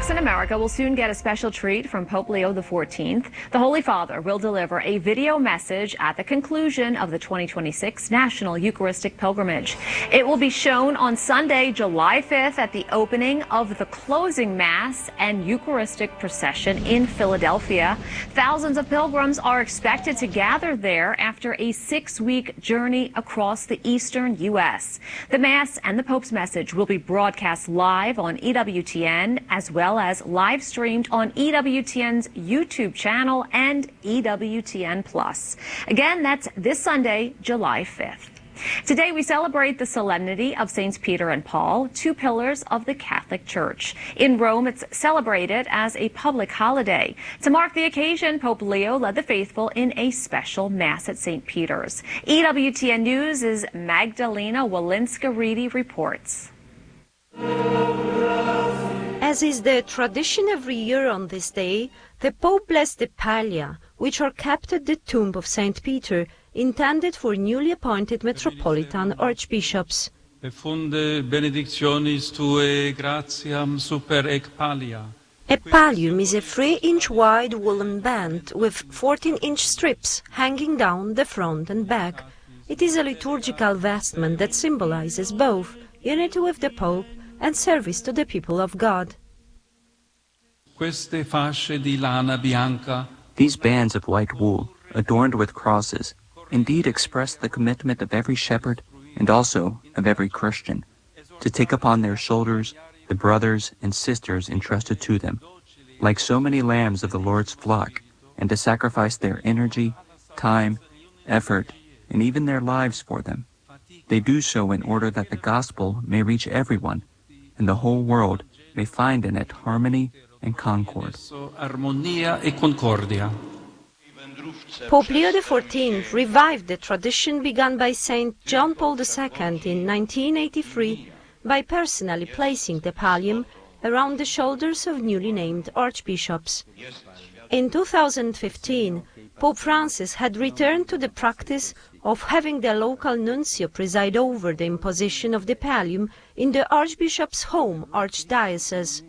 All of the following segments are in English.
Catholics in America will soon get a special treat from Pope Leo XIV. The Holy Father will deliver a video message at the conclusion of the 2026 National Eucharistic Pilgrimage. It will be shown on Sunday, July 5th at the opening of the closing Mass and Eucharistic procession in Philadelphia. Thousands of pilgrims are expected to gather there after a 6-week journey across the eastern U.S. The Mass and the Pope's message will be broadcast live on EWTN, as well as live streamed on EWTN's YouTube channel and EWTN Plus. Again, that's this Sunday, July 5th. Today we celebrate the solemnity of Saints Peter and Paul, two pillars of the Catholic Church. In Rome, it's celebrated as a public holiday. To mark the occasion, Pope Leo led the faithful in a special Mass at St. Peter's. EWTN News' Magdalena Walinska-Reedy reports. As is the tradition every year on this day, the Pope blessed the pallia, which are kept at the tomb of St. Peter, intended for newly appointed metropolitan archbishops. Benedictionis tuae gratiam super ec pallia. A pallium is a 3-inch wide woolen band with 14-inch strips hanging down the front and back. It is a liturgical vestment that symbolizes both unity with the Pope and service to the people of God. Queste fasce di lana bianca. These bands of white wool, adorned with crosses, indeed express the commitment of every shepherd and also of every Christian, to take upon their shoulders the brothers and sisters entrusted to them, like so many lambs of the Lord's flock, and to sacrifice their energy, time, effort, and even their lives for them. They do so in order that the gospel may reach everyone, and the whole world may find in it harmony and concord. Armonia e concordia. Pope Leo XIV revived the tradition begun by St. John Paul II in 1983 by personally placing the pallium around the shoulders of newly named archbishops. In 2015, Pope Francis had returned to the practice of having the local nuncio preside over the imposition of the pallium in the archbishop's home archdiocese.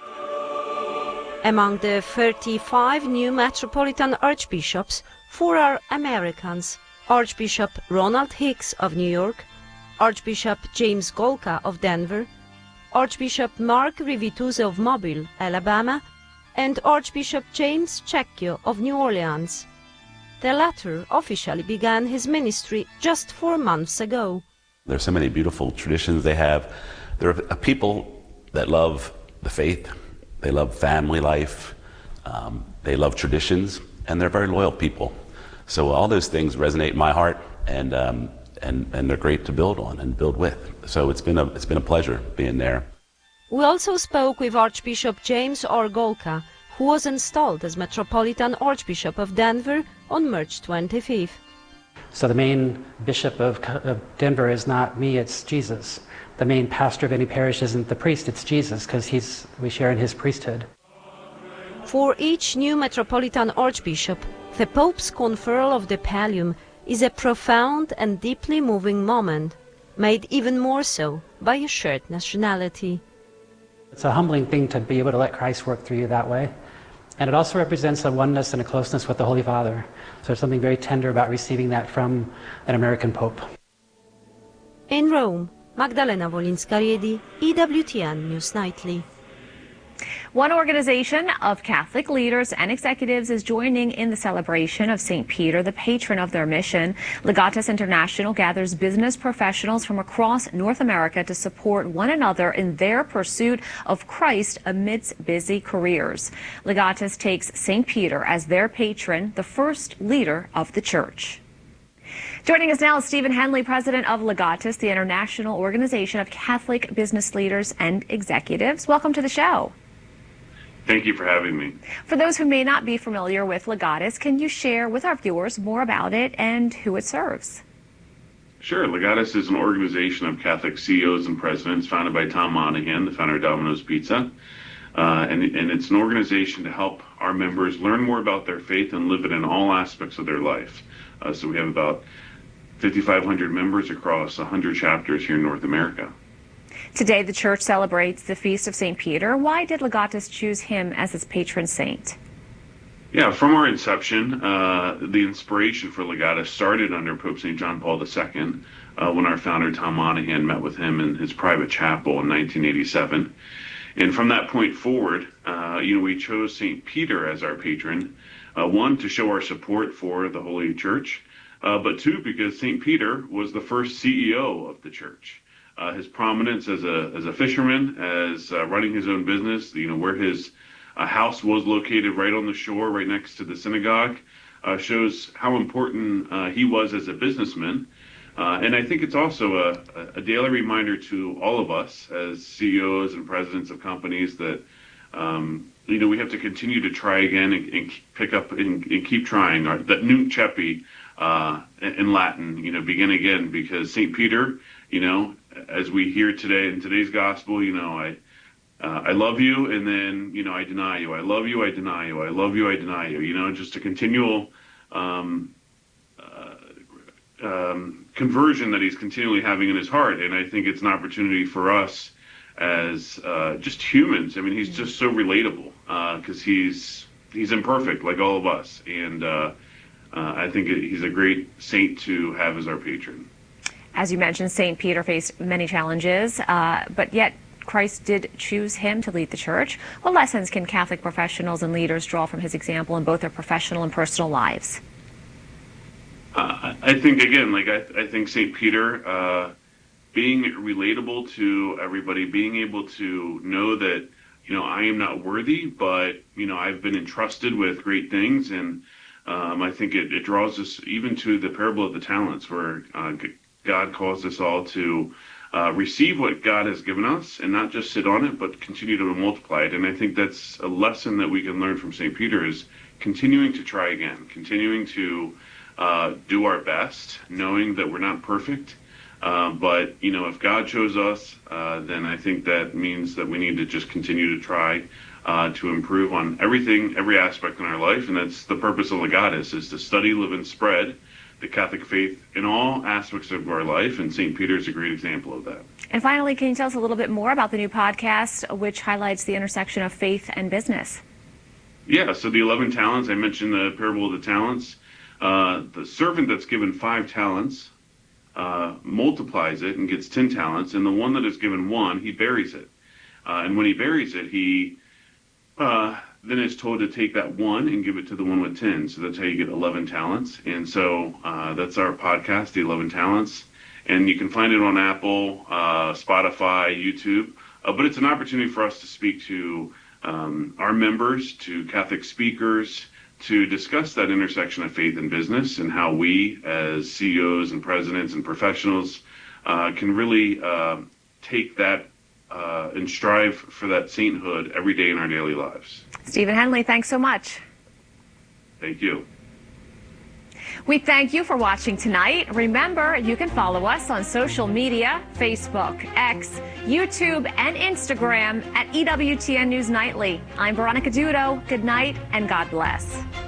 Among the 35 new metropolitan archbishops, 4 are Americans: Archbishop Ronald Hicks of New York, Archbishop James Golka of Denver, Archbishop Mark Rivituso of Mobile, Alabama, and Archbishop James Cecchio of New Orleans. The latter officially began his ministry just 4 months ago. There's so many beautiful traditions they have. They're a people that love the faith. They love family life, they love traditions, and they're very loyal people. So all those things resonate in my heart, and they're great to build on and build with. So it's been a pleasure being there. We also spoke with Archbishop James R. Golka, who was installed as Metropolitan Archbishop of Denver on March 25th. So the main bishop of Denver is not me, it's Jesus. The main pastor of any parish isn't the priest, it's Jesus, because we share in his priesthood. For each new Metropolitan Archbishop, the Pope's conferral of the pallium is a profound and deeply moving moment, made even more so by a shared nationality. It's a humbling thing to be able to let Christ work through you that way. And it also represents a oneness and a closeness with the Holy Father. So there's something very tender about receiving that from an American Pope. In Rome, Magdalena Walinska-Reedy, EWTN News Nightly. One organization of Catholic leaders and executives is joining in the celebration of St. Peter, the patron of their mission. Legatus International gathers business professionals from across North America to support one another in their pursuit of Christ amidst busy careers. Legatus takes St. Peter as their patron, the first leader of the church. Joining us now is Stephen Henley, president of Legatus, the international organization of Catholic business leaders and executives. Welcome to the show. Thank you for having me. For those who may not be familiar with Legatus, can you share with our viewers more about it and who it serves? Sure. Legatus is an organization of Catholic CEOs and presidents founded by Tom Monahan, the founder of Domino's Pizza. And it's an organization to help our members learn more about their faith and live it in all aspects of their life. So we have about 5,500 members across 100 chapters here in North America. Today, the church celebrates the feast of St. Peter. Why did Legatus choose him as its patron saint? Yeah, from our inception, the inspiration for Legatus started under Pope St. John Paul II when our founder, Tom Monahan, met with him in his private chapel in 1987. And from that point forward, we chose St. Peter as our patron, one, to show our support for the Holy Church, but two, because St. Peter was the first CEO of the church. His prominence as a fisherman, as running his own business, where his house was located right on the shore, right next to the synagogue, shows how important he was as a businessman. And I think it's also a daily reminder to all of us as CEOs and presidents of companies that, we have to continue to try again and pick up and keep trying. That nunc cepi in Latin, begin again, because St. Peter, as we hear today in today's gospel, I love you, and then, I deny you. I love you, I deny you. I love you, I deny you. Just a continual conversion that he's continually having in his heart. And I think it's an opportunity for us as just humans. I mean, he's just so relatable because he's imperfect like all of us. And I think he's a great saint to have as our patron. As you mentioned, St. Peter faced many challenges, but yet Christ did choose him to lead the church. What lessons can Catholic professionals and leaders draw from his example in both their professional and personal lives? I think, again, I think St. Peter, being relatable to everybody, being able to know that, I am not worthy, but, I've been entrusted with great things. And I think it draws us even to the parable of the talents, where God calls us all to receive what God has given us and not just sit on it, but continue to multiply it. And I think that's a lesson that we can learn from St. Peter, is continuing to try again, continuing to do our best, knowing that we're not perfect. But, if God chose us, then I think that means that we need to just continue to try to improve on every aspect in our life. And that's the purpose of Legatus, is to study, live, and spread the Catholic faith in all aspects of our life. And St. Peter is a great example of that. And finally, can you tell us a little bit more about the new podcast, which highlights the intersection of faith and business? Yeah, so the 11 talents, I mentioned the parable of the talents. The servant that's given 5 talents multiplies it and gets 10 talents, and the one that is given 1, he buries it. And when he buries it, he then is told to take that 1 and give it to the one with 10. So that's how you get 11 talents. And so that's our podcast, the 11 Talents. And you can find it on Apple, Spotify, YouTube. But it's an opportunity for us to speak to our members, to Catholic speakers, to discuss that intersection of faith and business, and how we as CEOs and presidents and professionals can really take that and strive for that sainthood every day in our daily lives. Stephen Henley, thanks so much. Thank you. We thank you for watching tonight. Remember, you can follow us on social media, Facebook, X, YouTube, and Instagram at EWTN News Nightly. I'm Veronica Dudo. Good night and God bless.